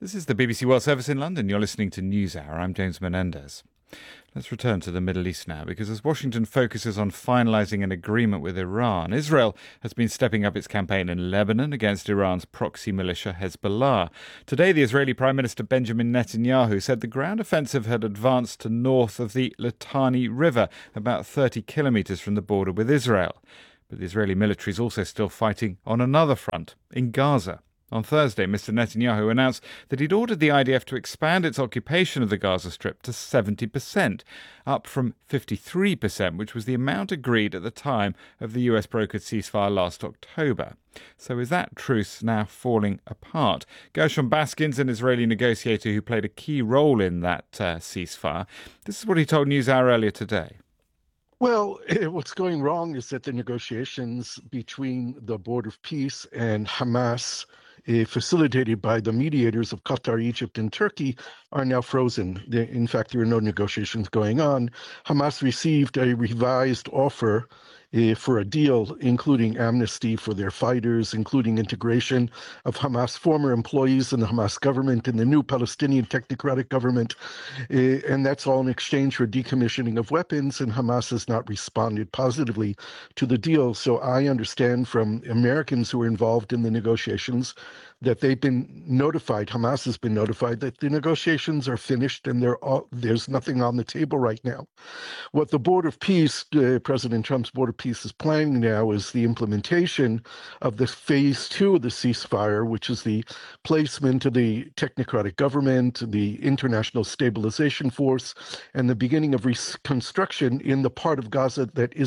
This is the BBC World Service in London. You're listening to NewsHour. I'm James Menendez. Let's return to the Middle East now, because as Washington focuses on finalising an agreement with Iran, Israel has been stepping up its campaign in Lebanon against Iran's proxy militia Hezbollah. Today, the Israeli Prime Minister Benjamin Netanyahu said the ground offensive had advanced to north of the Litani River, about 30 kilometres from the border with Israel. But the Israeli military is also still fighting on another front, in Gaza. On Thursday, Mr. Netanyahu announced that he'd ordered the IDF to expand its occupation of the Gaza Strip to 70%, up from 53%, which was the amount agreed at the time of the US-brokered ceasefire last October. So is that truce now falling apart? Gershom Baskins, an Israeli negotiator who played a key role in that ceasefire, this is what he told NewsHour earlier today. Well, what's going wrong is that the negotiations between the Board of Peace and Hamas, facilitated by the mediators of Qatar, Egypt, and Turkey, are now frozen. In fact, there are no negotiations going on. Hamas received a revised offer for a deal, including amnesty for their fighters, including integration of Hamas former employees in the Hamas government and the new Palestinian technocratic government. And that's all in exchange for decommissioning of weapons, and Hamas has not responded positively to the deal. So I understand from Americans who were involved in the negotiations that they've been notified, Hamas has been notified, that the negotiations are finished and there's nothing on the table right now. What the Board of Peace, President Trump's Board of Peace, is planning now is the implementation of the phase 2 of the ceasefire, which is the placement of the technocratic government, the International Stabilization Force, and the beginning of reconstruction in the part of Gaza that is